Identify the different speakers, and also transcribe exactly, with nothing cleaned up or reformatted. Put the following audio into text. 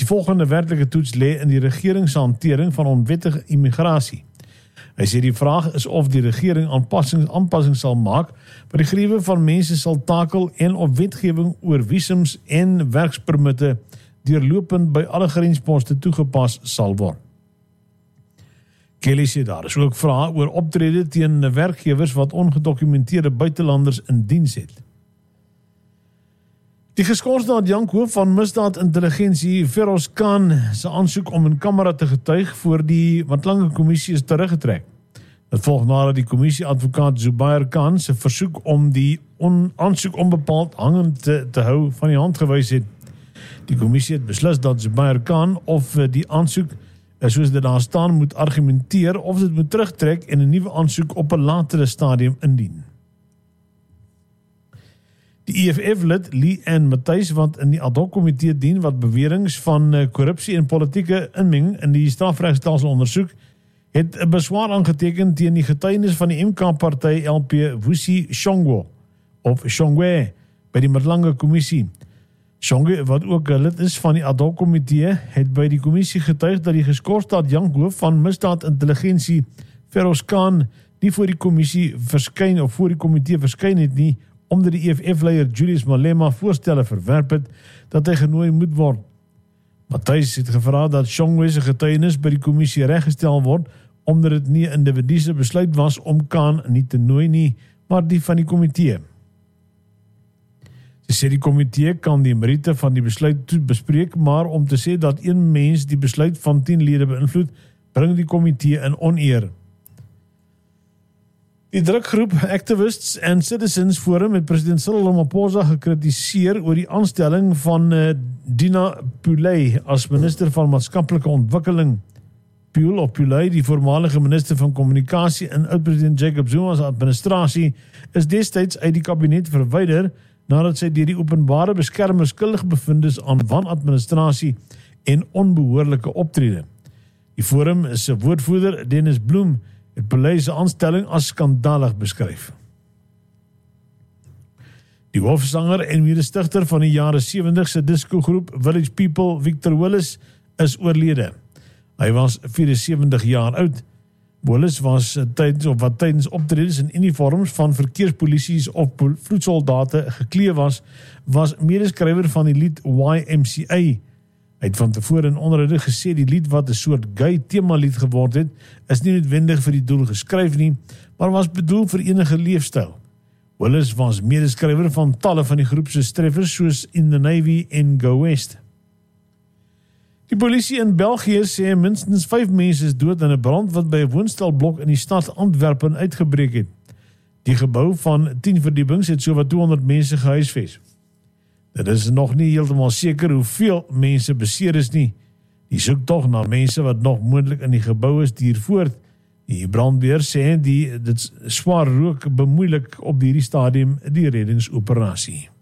Speaker 1: Die volgende werklike toets lê in die regering se hantering van onwettige immigrasie. Hy sê die vraag is of die regering aanpassings, aanpassings sal maak wat die geriewe van mense sal takel en of wetgewing oor visums en werkspermitte deurlopend by alle grensposte toegepas sal word. Kelly sê daar is ook vrae oor optrede teen werkgewers wat ongedokumenteerde buitelanders in diens het. Die geskorste adjunkt hoof van misdaadintelligensie Feroz Khan se aansoek om in kamera te getuig voor die Matlange kommissie is teruggetrek. Dit volg nadat die kommissie advokaat Zubair Khan se versoek om die on, aansoek onbepaald hangend te, te hou van die hand gewys het. Die kommissie het beslis dat Zubair Khan of die aansoek soos dit daar staan moet argumenteer of dit moet terugtrek en 'n nuwe aansoek op 'n latere stadium indien. Die E F F-lid Lee-Ann Matthys wat in die ad hoc komitee dien wat beweringe van korrupsie en politieke inmenging in die strafregstelsel ondersoek, het 'n beswaar aangeteken teen die getuienis van die M K-party L P Vusi Shongwe of Shongwe by die Matlange kommissie. Shongwe, wat ook 'n lid is van die ad hoc komitee, het by die kommissie getuig dat die geskorste adjunkt hoof van misdaadintelligensie Feroz Khan nie voor die kommissie verskyn of voor die komitee verskyn het nie, omdat die E F F-leier Julius Malema voorstelle verwerp het dat hy genooi moet word. Matthys het gevra dat Shongwe se getuienis by die kommissie reggestel word, omdat dit nie 'n individuele besluit was om Khan nie te nooi nie, maar die van die komitee. Sy sê die komitee kan die meriete van die besluit bespreek, maar om te sê dat een mens die besluit van tien lede beïnvloed, bring die komitee in oneer. Die drukgroep Activists and Citizens Forum het president Cyril Ramaphosa gekritiseer oor die aanstelling van uh, Dina Pillay as minister van maatskaplike ontwikkeling. Pule of Pillay, die voormalige minister van kommunikasie in oud-president Jacob Zuma se administrasie, is destyds uit die kabinet verwyder nadat sy deur die openbare beskermer skuldig bevind is aan wanadministrasie en onbehoorlike optrede. Die forum is se woordvoerder Dennis Bloem het Pillay se aanstelling as skandalig beskryf. Die hoofsanger en mede-stigter van die jare sewentig se discogroep Village People, Victor Willis, is oorlede. Hy was vierensewendeg jaar oud. Willis was tydens of wat tydens optredes in uniforms van verkeerspolisies of vloedsoldate geklee was, was medeskrywer van die lied Y M C A. Hy het van tevore in onderhoude gesê die lied wat 'n soort gay temalied geword het, is nie noodwendig vir die doel geskryf nie, maar was bedoel vir enige leefstyl. Willis was medeskrywer van talle van die groep se treffers soos In the Navy en Go West. Die polisie in België sê minstens vyf mense is dood in 'n brand wat by 'n woonstelblok in die stad Antwerpen uitgebreek het. Die gebou van tien verdiepings het sowat tweehonderd mense gehuisves. Dit is nog nie heeltemal seker hoeveel mense beseer is nie. Die soektog na mense wat nog moontlik in die gebou is duur voort. Die brandweer sê die dit swaar rook bemoeilik op hierdie stadium die reddingsoperasie.